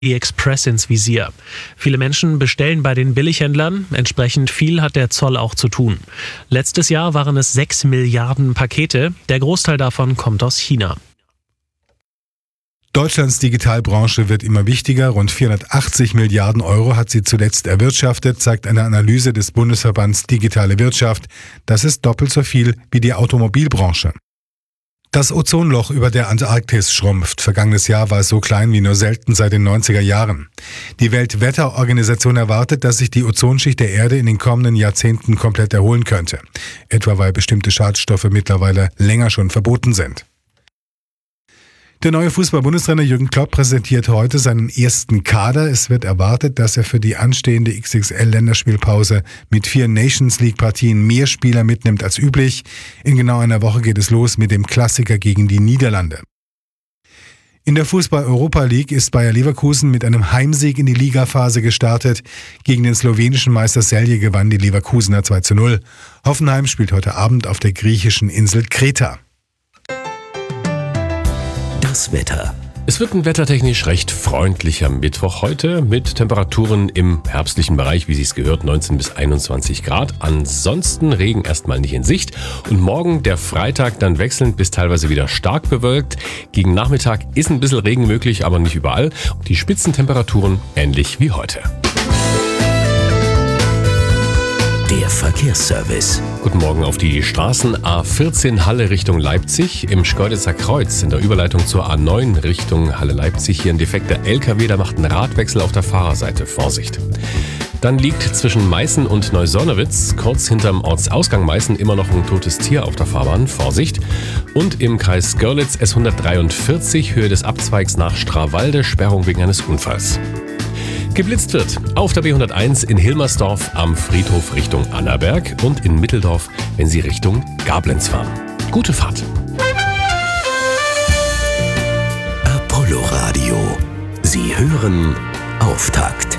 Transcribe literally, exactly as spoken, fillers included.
Express ins Visier. Viele Menschen bestellen bei den Billighändlern, entsprechend viel hat der Zoll auch zu tun. Letztes Jahr waren es sechs Milliarden Pakete, der Großteil davon kommt aus China. Deutschlands Digitalbranche wird immer wichtiger. Rund vierhundertachtzig Milliarden Euro hat sie zuletzt erwirtschaftet, zeigt eine Analyse des Bundesverbands Digitale Wirtschaft. Das ist doppelt so viel wie die Automobilbranche. Das Ozonloch über der Antarktis schrumpft. Vergangenes Jahr war es so klein wie nur selten seit den neunziger Jahren. Die Weltwetterorganisation erwartet, dass sich die Ozonschicht der Erde in den kommenden Jahrzehnten komplett erholen könnte. Etwa weil bestimmte Schadstoffe mittlerweile länger schon verboten sind. Der neue Fußball-Bundestrainer Jürgen Klopp präsentiert heute seinen ersten Kader. Es wird erwartet, dass er für die anstehende X X L-Länderspielpause mit vier Nations-League-Partien mehr Spieler mitnimmt als üblich. In genau einer Woche geht es los mit dem Klassiker gegen die Niederlande. In der Fußball-Europa League ist Bayer Leverkusen mit einem Heimsieg in die Ligaphase gestartet. Gegen den slowenischen Meister Celje gewann die Leverkusener zwei zu null. Hoffenheim spielt heute Abend auf der griechischen Insel Kreta. Das Wetter. Es wird ein wettertechnisch recht freundlicher Mittwoch heute mit Temperaturen im herbstlichen Bereich, wie sich's gehört, neunzehn bis einundzwanzig Grad. Ansonsten Regen erstmal nicht in Sicht. Und morgen, der Freitag, dann wechselnd bis teilweise wieder stark bewölkt. Gegen Nachmittag ist ein bisschen Regen möglich, aber nicht überall. Und die Spitzentemperaturen ähnlich wie heute. Der Verkehrsservice. Guten Morgen auf die Straßen. A vierzehn Halle Richtung Leipzig. Im Schkeuditzer Kreuz in der Überleitung zur A neun Richtung Halle-Leipzig. Hier ein defekter L K W, da macht einen Radwechsel auf der Fahrerseite. Vorsicht. Dann liegt zwischen Meißen und Neusonnewitz, kurz hinterm Ortsausgang Meißen, immer noch ein totes Tier auf der Fahrbahn. Vorsicht. Und im Kreis Görlitz S hundertdreiundvierzig, Höhe des Abzweigs nach Strawalde, Sperrung wegen eines Unfalls. Geblitzt wird auf der B hunderteins in Hilmersdorf am Friedhof Richtung Annaberg und in Mitteldorf, wenn Sie Richtung Gablenz fahren. Gute Fahrt. Apollo Radio. Sie hören Auftakt.